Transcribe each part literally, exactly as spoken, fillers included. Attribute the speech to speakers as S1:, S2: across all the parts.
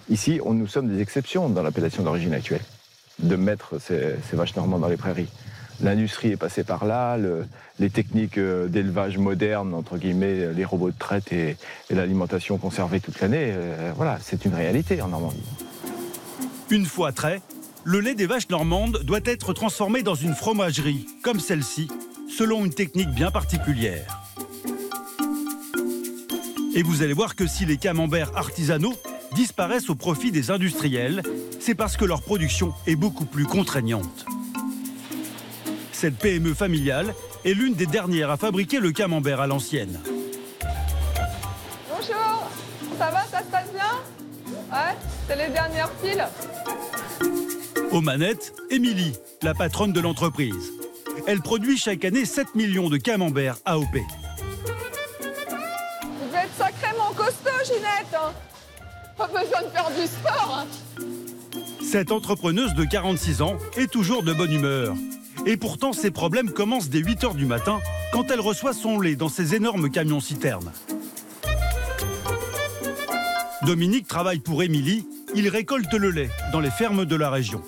S1: Ici, on, nous sommes des exceptions dans l'appellation d'origine actuelle, de mettre ces, ces vaches normandes dans les prairies. L'industrie est passée par là, le, les techniques d'élevage modernes, entre guillemets, les robots de traite et, et l'alimentation conservée toute l'année, euh, voilà, c'est une réalité en Normandie.
S2: Une fois trait, le lait des vaches normandes doit être transformé dans une fromagerie, comme celle-ci, selon une technique bien particulière. Et vous allez voir que si les camemberts artisanaux disparaissent au profit des industriels, c'est parce que leur production est beaucoup plus contraignante. Cette P M E familiale est l'une des dernières à fabriquer le camembert à l'ancienne.
S3: Bonjour, ça va, ça se passe bien? Ouais, c'est les dernières piles.
S2: Aux manettes, Émilie, la patronne de l'entreprise. Elle produit chaque année sept millions de camemberts A O P.
S3: Vous êtes sacrément costaud, Ginette, hein. Pas besoin de faire du sport, hein.
S2: Cette entrepreneuse de quarante-six ans est toujours de bonne humeur. Et pourtant, ses problèmes commencent dès huit heures du matin, quand elle reçoit son lait dans ces énormes camions-citernes. Dominique travaille pour Émilie. Il récolte le lait dans les fermes de la région.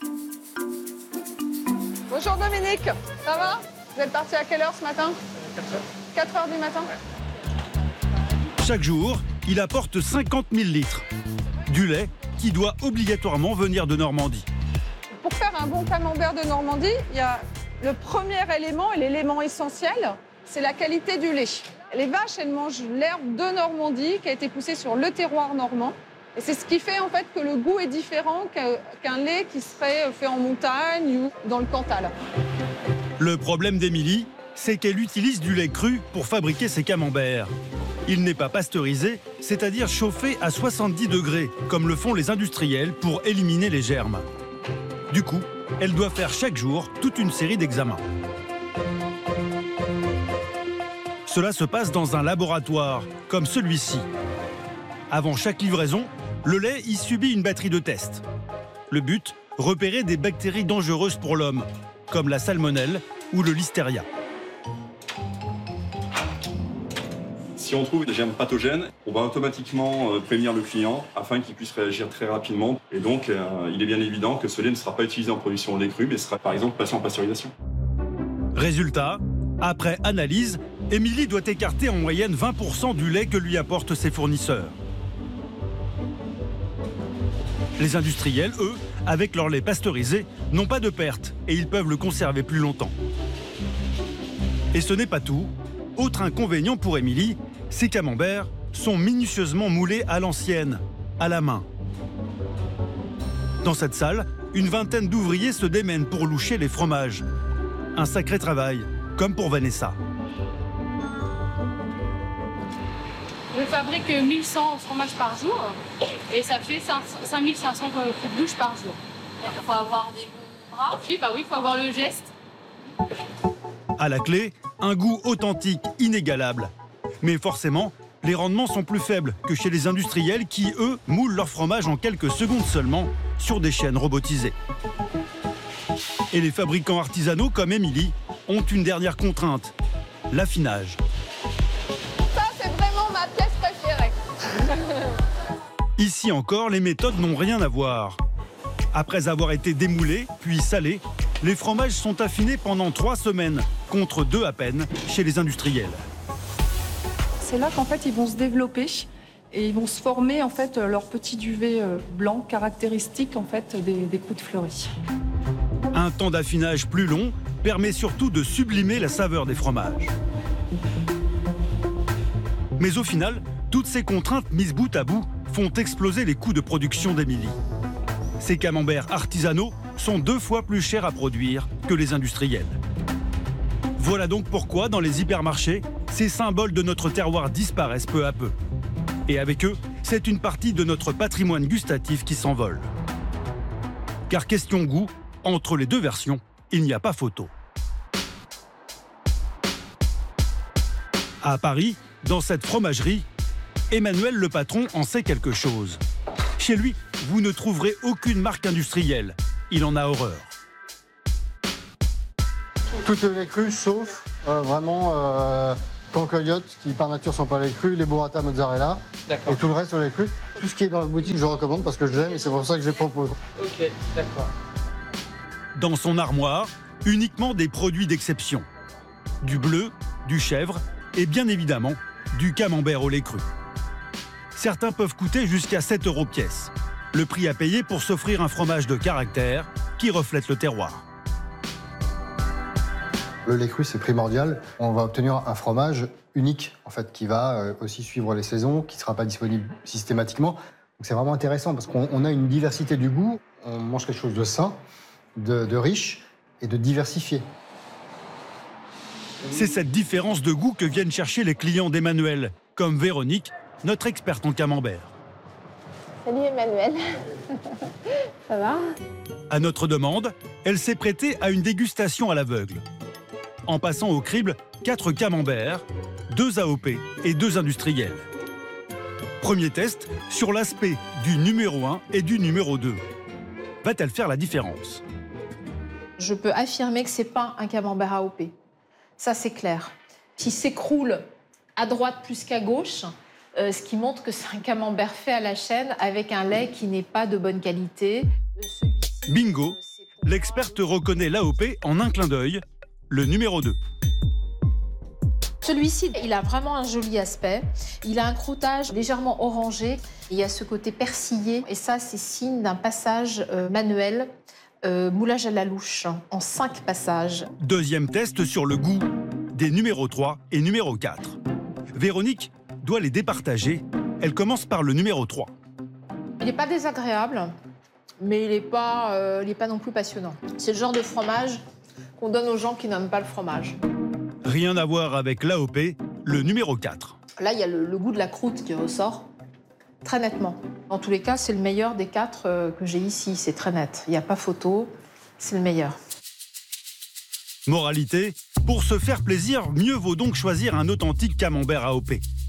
S3: Bonjour Dominique, ça va? Vous êtes parti à quelle heure ce matin? quatre heures. quatre heures du matin?
S2: Chaque jour, il apporte cinquante mille litres. Du lait qui doit obligatoirement venir de Normandie.
S3: Pour faire un bon camembert de Normandie, il y a le premier élément et l'élément essentiel, c'est la qualité du lait. Les vaches, elles mangent l'herbe de Normandie qui a été poussée sur le terroir normand. Et c'est ce qui fait en fait que le goût est différent qu'un lait qui serait fait en montagne ou dans le Cantal.
S2: Le problème d'Émilie, c'est qu'elle utilise du lait cru pour fabriquer ses camemberts. Il n'est pas pasteurisé, c'est-à-dire chauffé à soixante-dix degrés, comme le font les industriels pour éliminer les germes. Du coup, elle doit faire chaque jour toute une série d'examens. Cela se passe dans un laboratoire, comme celui-ci. Avant chaque livraison, le lait y subit une batterie de tests. Le but, repérer des bactéries dangereuses pour l'homme, comme la salmonelle ou le listeria.
S4: Si on trouve des germes pathogènes, on va automatiquement prévenir le client afin qu'il puisse réagir très rapidement. Et donc, euh, il est bien évident que ce lait ne sera pas utilisé en production de lait cru, mais sera par exemple passé en pasteurisation.
S2: Résultat, après analyse, Émilie doit écarter en moyenne vingt pour cent du lait que lui apportent ses fournisseurs. Les industriels, eux, avec leur lait pasteurisé, n'ont pas de perte et ils peuvent le conserver plus longtemps. Et ce n'est pas tout. Autre inconvénient pour Émilie, ces camemberts sont minutieusement moulés à l'ancienne, à la main. Dans cette salle, une vingtaine d'ouvriers se démènent pour loucher les fromages. Un sacré travail, comme pour Vanessa.
S5: Je fabrique mille cent fromages par jour et ça fait cinq mille cinq cents bouches par jour. Il faut avoir des bons bras. Oui, bah oui, il faut avoir le geste.
S2: À la clé, un goût authentique, inégalable. Mais forcément, les rendements sont plus faibles que chez les industriels qui, eux, moulent leur fromage en quelques secondes seulement sur des chaînes robotisées. Et les fabricants artisanaux comme Émilie ont une dernière contrainte, l'affinage.
S3: Ça, c'est vraiment ma pièce préférée.
S2: Ici encore, les méthodes n'ont rien à voir. Après avoir été démoulés, puis salés, les fromages sont affinés pendant trois semaines, contre deux à peine chez les industriels.
S6: C'est là qu'en fait ils vont se développer et ils vont se former en fait leur petit duvet blanc caractéristique en fait des, des coups de fleuris.
S2: Un temps d'affinage plus long permet surtout de sublimer la saveur des fromages. Mais au final, toutes ces contraintes mises bout à bout font exploser les coûts de production d'Émilie. Ces camemberts artisanaux sont deux fois plus chers à produire que les industriels. Voilà donc pourquoi, dans les hypermarchés, ces symboles de notre terroir disparaissent peu à peu. Et avec eux, c'est une partie de notre patrimoine gustatif qui s'envole. Car question goût, entre les deux versions, il n'y a pas photo. À Paris, dans cette fromagerie, Emmanuel le patron en sait quelque chose. Chez lui, vous ne trouverez aucune marque industrielle. Il en a horreur.
S7: Tout est lait cru, sauf euh, vraiment euh, cancoyotes qui par nature sont pas lait cru, les burrata mozzarella et tout le reste au lait cru. Tout ce qui est dans la boutique, je recommande parce que je l'aime et c'est pour ça que je les propose.
S8: Ok, d'accord.
S2: Dans son armoire, uniquement des produits d'exception. Du bleu, du chèvre et bien évidemment du camembert au lait cru. Certains peuvent coûter jusqu'à sept euros pièce. Le prix à payer pour s'offrir un fromage de caractère qui reflète le terroir.
S7: Le lait cru, c'est primordial. On va obtenir un fromage unique, en fait, qui va aussi suivre les saisons, qui ne sera pas disponible systématiquement. Donc c'est vraiment intéressant parce qu'on a une diversité du goût. On mange quelque chose de sain, de, de riche et de diversifié.
S2: C'est cette différence de goût que viennent chercher les clients d'Emmanuel, comme Véronique, notre experte en camembert.
S9: Salut Emmanuel. Ça va?
S2: À notre demande, elle s'est prêtée à une dégustation à l'aveugle. En passant au crible quatre camemberts, deux A O P et deux industriels. Premier test sur l'aspect du numéro un et du numéro deux. Va-t-elle faire la différence?
S10: Je peux affirmer que ce n'est pas un camembert A O P. Ça, c'est clair. Qui s'écroule à droite plus qu'à gauche, euh, ce qui montre que c'est un camembert fait à la chaîne avec un lait qui n'est pas de bonne qualité.
S2: Bingo! L'experte reconnaît l'A O P en un clin d'œil, le numéro deux.
S10: Celui-ci, il a vraiment un joli aspect. Il a un croûtage légèrement orangé. Il y a ce côté persillé. Et ça, c'est signe d'un passage euh, manuel, euh, moulage à la louche, en cinq passages.
S2: Deuxième test sur le goût des numéros trois et numéro quatre. Véronique doit les départager. Elle commence par le numéro trois.
S10: Il n'est pas désagréable, mais il n'est pas, euh, il n'est pas non plus passionnant. C'est le genre de fromage qu'on donne aux gens qui n'aiment pas le fromage.
S2: Rien à voir avec l'A O P, le numéro quatre.
S10: Là, il y a le, le goût de la croûte qui ressort très nettement. En tous les cas, c'est le meilleur des quatre euh, que j'ai ici. C'est très net. Il n'y a pas photo. C'est le meilleur.
S2: Moralité, pour se faire plaisir, mieux vaut donc choisir un authentique camembert A O P.